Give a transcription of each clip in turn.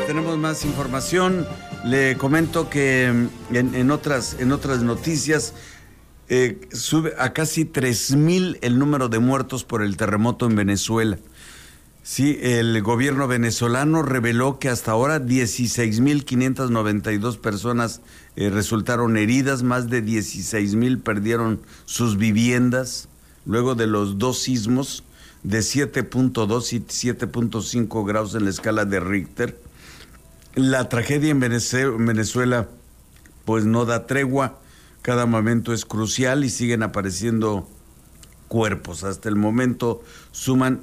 tenemos más información. Le comento que en otras noticias sube a casi 3,000 el número de muertos por el terremoto en Venezuela. Sí, el gobierno venezolano reveló que hasta ahora 16,592 personas resultaron heridas, más de 16,000 perdieron sus viviendas luego de los dos sismos de 7.2 y 7.5 grados en la escala de Richter. La tragedia en Venezuela pues no da tregua, cada momento es crucial y siguen apareciendo cuerpos. Hasta el momento suman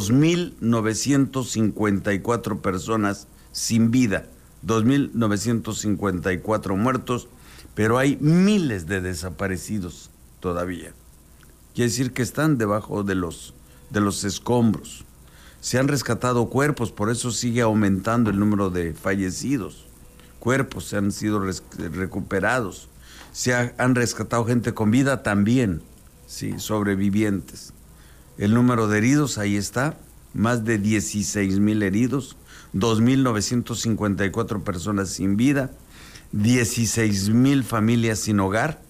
2,954 personas sin vida, 2,954 muertos, pero hay miles de desaparecidos todavía. Quiere decir que están debajo de los escombros. Se han rescatado cuerpos, por eso sigue aumentando el número de fallecidos. Cuerpos se han sido recuperados. Han rescatado gente con vida también, sí, sobrevivientes. El número de heridos, ahí está, más de 16,000 heridos, 2,954 personas sin vida, 16,000 familias sin hogar,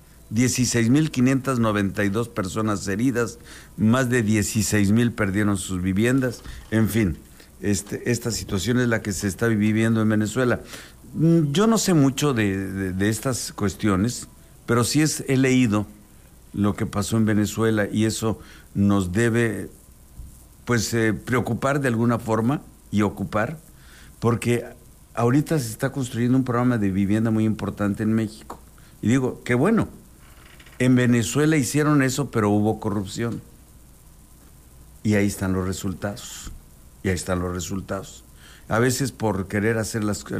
16,592 personas heridas, más de 16,000 perdieron sus viviendas. En fin, esta situación es la que se está viviendo en Venezuela. Yo no sé mucho de estas cuestiones, pero sí he leído lo que pasó en Venezuela y eso nos debe preocupar de alguna forma y ocupar, porque ahorita se está construyendo un programa de vivienda muy importante en México. Y digo, qué bueno. En Venezuela hicieron eso, pero hubo corrupción. Y ahí están los resultados. A veces por querer hacer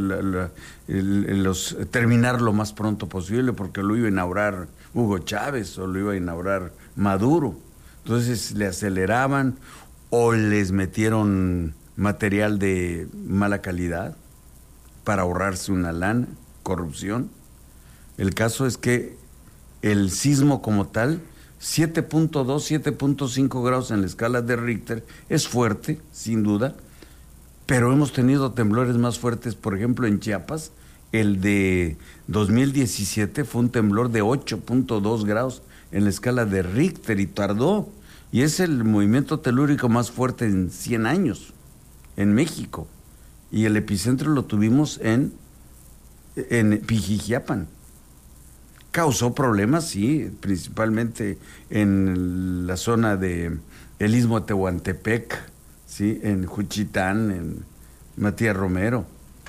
terminar lo más pronto posible, porque lo iba a inaugurar Hugo Chávez o lo iba a inaugurar Maduro. Entonces le aceleraban o les metieron material de mala calidad para ahorrarse una lana, corrupción. El caso es que el sismo como tal, 7.2, 7.5 grados en la escala de Richter, es fuerte, sin duda, pero hemos tenido temblores más fuertes, por ejemplo, en Chiapas. El de 2017 fue un temblor de 8.2 grados en la escala de Richter y tardó, y es el movimiento telúrico más fuerte en 100 años en México, y el epicentro lo tuvimos en Pijijiapan. Causó problemas, sí, principalmente en la zona de el Istmo de Tehuantepec, sí, en Juchitán, en Matías Romero,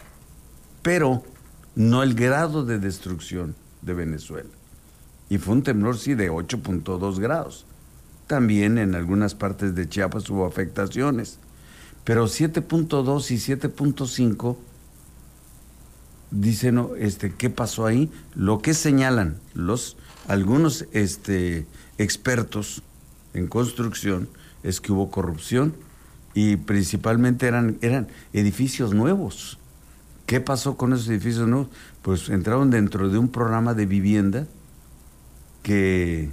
pero no el grado de destrucción de Venezuela. Y fue un temblor, sí, de 8.2 grados. También en algunas partes de Chiapas hubo afectaciones, pero 7.2 y 7.5... dicen, ¿qué pasó ahí? Lo que señalan algunos expertos en construcción es que hubo corrupción y principalmente eran edificios nuevos. ¿Qué pasó con esos edificios nuevos? Pues entraron dentro de un programa de vivienda que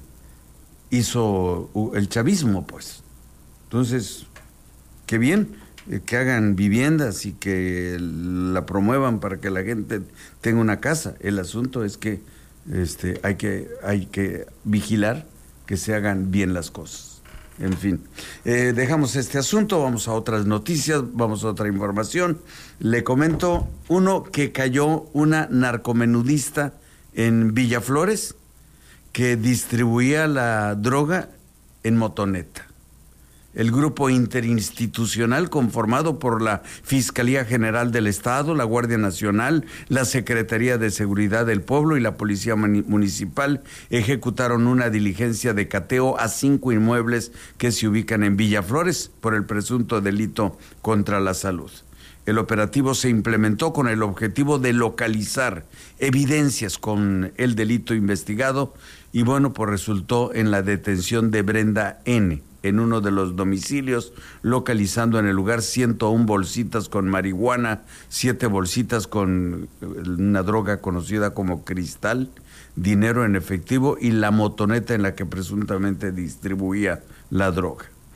hizo el chavismo, pues. Entonces, qué bien que hagan viviendas y que la promuevan para que la gente tenga una casa. El asunto es que hay que vigilar que se hagan bien las cosas. En fin, dejamos este asunto, vamos a otras noticias, vamos a otra información. Le comento que cayó una narcomenudista en Villaflores que distribuía la droga en motoneta. El grupo interinstitucional conformado por la Fiscalía General del Estado, la Guardia Nacional, la Secretaría de Seguridad del Pueblo y la Policía Municipal ejecutaron una diligencia de cateo a 5 inmuebles que se ubican en Villaflores por el presunto delito contra la salud. El operativo se implementó con el objetivo de localizar evidencias con el delito investigado y pues resultó en la detención de Brenda N. en uno de los domicilios, localizando en el lugar 101 bolsitas con marihuana, 7 bolsitas con una droga conocida como cristal, dinero en efectivo y la motoneta en la que presuntamente distribuía la droga.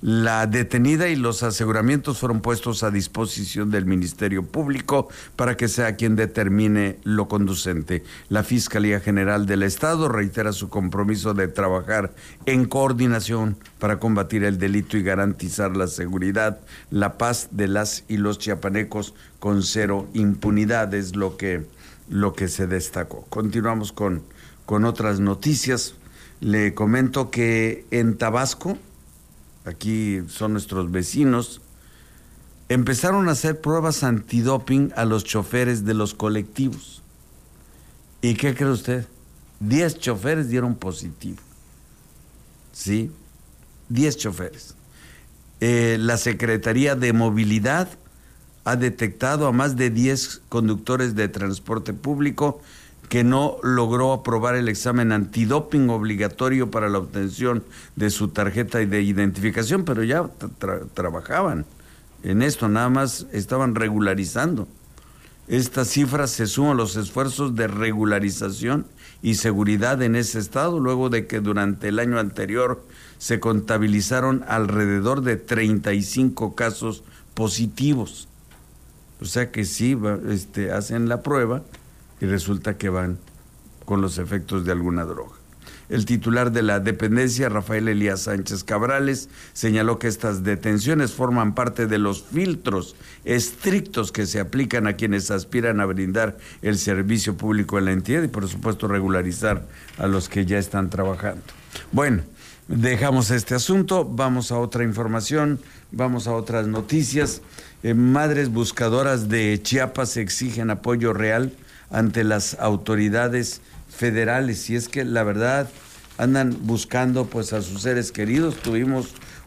La detenida y los aseguramientos fueron puestos a disposición del Ministerio Público para que sea quien determine lo conducente. La Fiscalía General del Estado reitera su compromiso de trabajar en coordinación para combatir el delito y garantizar la seguridad, la paz de las y los chiapanecos con cero impunidad, es lo que se destacó. Continuamos con otras noticias. Le comento que en Tabasco, aquí son nuestros vecinos, empezaron a hacer pruebas antidoping a los choferes de los colectivos. ¿Y qué cree usted? 10 choferes dieron positivo. ¿Sí? 10 choferes. La Secretaría de Movilidad ha detectado a más de 10 conductores de transporte público que no logró aprobar el examen antidoping obligatorio para la obtención de su tarjeta de identificación, pero ya trabajaban en esto, nada más estaban regularizando. Esta cifra se suma a los esfuerzos de regularización y seguridad en ese estado, luego de que durante el año anterior se contabilizaron alrededor de 35 casos positivos. O sea que sí, hacen la prueba y resulta que van con los efectos de alguna droga. El titular de la dependencia, Rafael Elías Sánchez Cabrales, señaló que estas detenciones forman parte de los filtros estrictos que se aplican a quienes aspiran a brindar el servicio público en la entidad y, por supuesto, regularizar a los que ya están trabajando. Bueno, dejamos este asunto, vamos a otra información, vamos a otras noticias. Madres buscadoras de Chiapas exigen apoyo real ante las autoridades federales, y es que la verdad andan buscando pues a sus seres queridos. Tuvimos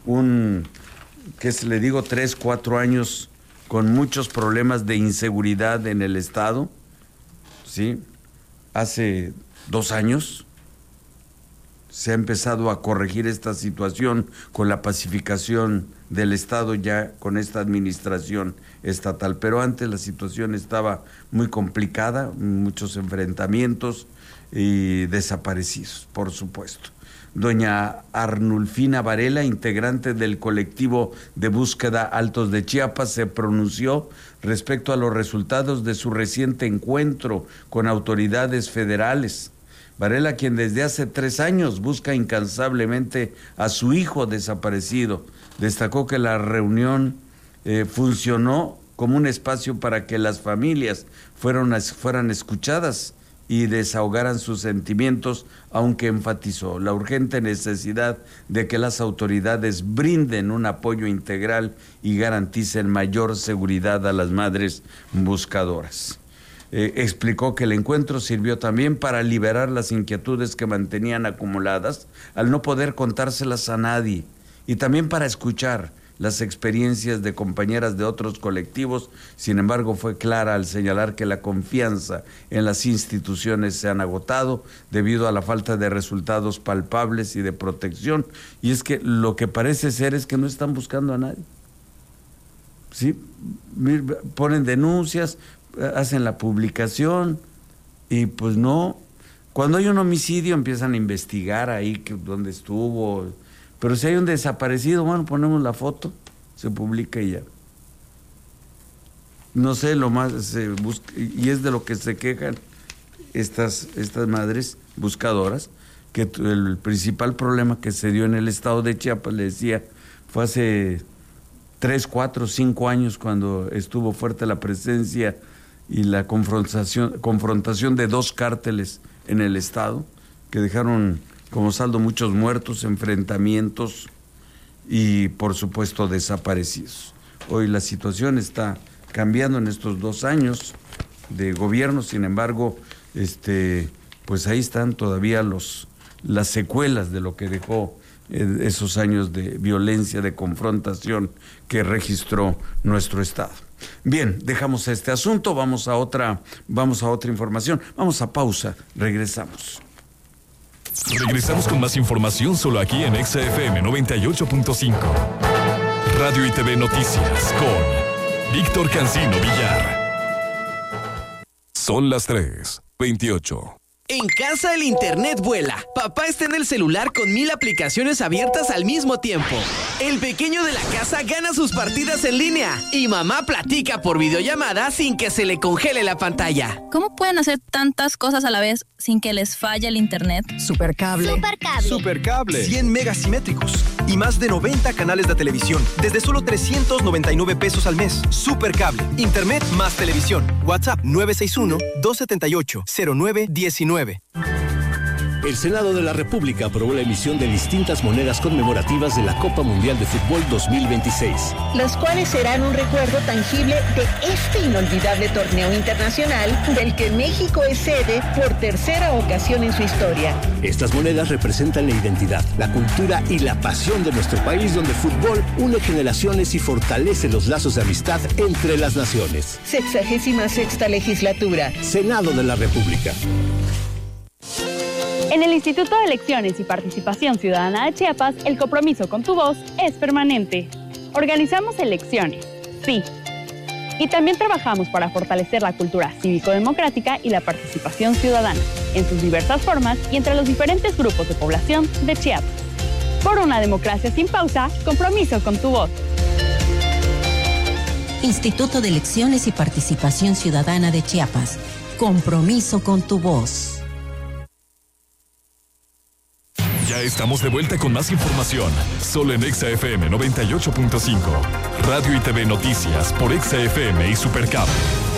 3-4 años con muchos problemas de inseguridad en el estado, ¿sí? Hace 2 años se ha empezado a corregir esta situación con la pacificación del estado ya con esta administración estatal, pero antes la situación estaba muy complicada, muchos enfrentamientos y desaparecidos, por supuesto. Doña Arnulfina Varela, integrante del colectivo de búsqueda Altos de Chiapas, se pronunció respecto a los resultados de su reciente encuentro con autoridades federales. Varela, quien desde hace 3 años busca incansablemente a su hijo desaparecido, destacó que la reunión funcionó como un espacio para que las familias fueran escuchadas y desahogaran sus sentimientos, aunque enfatizó la urgente necesidad de que las autoridades brinden un apoyo integral y garanticen mayor seguridad a las madres buscadoras. Explicó que el encuentro sirvió también para liberar las inquietudes que mantenían acumuladas al no poder contárselas a nadie, y también para escuchar las experiencias de compañeras de otros colectivos. Sin embargo, fue clara al señalar que la confianza en las instituciones se han agotado debido a la falta de resultados palpables y de protección, y es que lo que parece ser es que no están buscando a nadie. ¿Sí? Ponen denuncias, hacen la publicación y pues no. Cuando hay un homicidio empiezan a investigar ahí dónde estuvo, pero si hay un desaparecido, bueno, ponemos la foto, se publica y ya. No sé, lo más se busca, y es de lo que se quejan estas madres buscadoras, que el principal problema que se dio en el estado de Chiapas, le decía, fue hace 3, 4, 5 años cuando estuvo fuerte la presencia y la confrontación de 2 cárteles en el estado, que dejaron como saldo muchos muertos, enfrentamientos y por supuesto desaparecidos. Hoy la situación está cambiando en estos 2 años de gobierno, sin embargo, pues ahí están todavía las secuelas de lo que dejó esos años de violencia, de confrontación que registró nuestro estado. Bien, dejamos este asunto, vamos a otra información, vamos a pausa, regresamos. Regresamos con más información solo aquí en XFM 98.5. Radio y TV Noticias con Víctor Cancino Villar. Son las 3:28. En casa el internet vuela. Papá está en el celular con 1000 aplicaciones abiertas al mismo tiempo. El pequeño de la casa gana sus partidas en línea. Y mamá platica por videollamada sin que se le congele la pantalla. ¿Cómo pueden hacer tantas cosas a la vez sin que les falle el internet? Supercable. Supercable. 100 megas simétricos y más de 90 canales de televisión desde solo 399 pesos al mes. Supercable. Internet más televisión. WhatsApp 961-278-0919. El Senado de la República aprobó la emisión de distintas monedas conmemorativas de la Copa Mundial de Fútbol 2026. Las cuales serán un recuerdo tangible de este inolvidable torneo internacional del que México es sede por tercera ocasión en su historia. Estas monedas representan la identidad, la cultura y la pasión de nuestro país, donde el fútbol une generaciones y fortalece los lazos de amistad entre las naciones. 66ª legislatura. Senado de la República. En el Instituto de Elecciones y Participación Ciudadana de Chiapas, el compromiso con tu voz es permanente. Organizamos elecciones, sí. Y también trabajamos para fortalecer la cultura cívico-democrática y la participación ciudadana, en sus diversas formas y entre los diferentes grupos de población de Chiapas. Por una democracia sin pausa, compromiso con tu voz. Instituto de Elecciones y Participación Ciudadana de Chiapas. Compromiso con tu voz. Ya estamos de vuelta con más información, solo en XFM 98.5. Radio y TV Noticias por XFM y Supercable.